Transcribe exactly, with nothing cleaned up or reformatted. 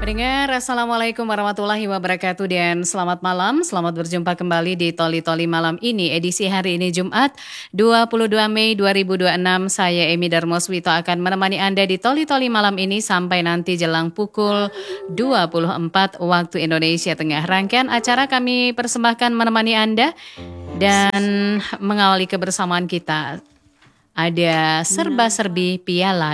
Pendengar, Assalamualaikum warahmatullahi wabarakatuh dan selamat malam. Selamat berjumpa kembali di Toli Toli malam ini, edisi hari ini Jumat dua puluh dua Mei dua ribu dua puluh enam. Saya Emi Darmoswito akan menemani Anda di Toli Toli malam ini sampai nanti jelang pukul dua puluh empat waktu Indonesia Tengah. Rangkaian acara kami persembahkan menemani Anda dan mengawali kebersamaan kita. Ada serba-serbi piala